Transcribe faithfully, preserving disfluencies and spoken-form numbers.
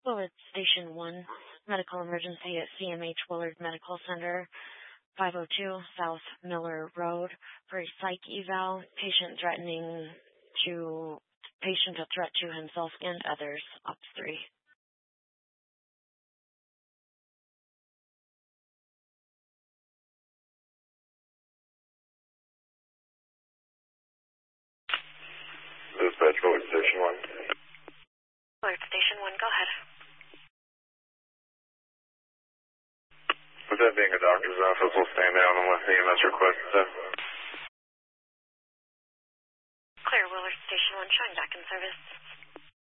Willard Station one, medical emergency at C M H Willard Medical Center, five oh two South Miller Road, for a psych eval. Patient threatening to, patient a threat to himself and others, Ops three. Dispatch Willard Station one. Willard Station one, go ahead. With that being a doctor's office, we'll stand down unless E M S requests it. Clear, Willard Station one, showing back in service.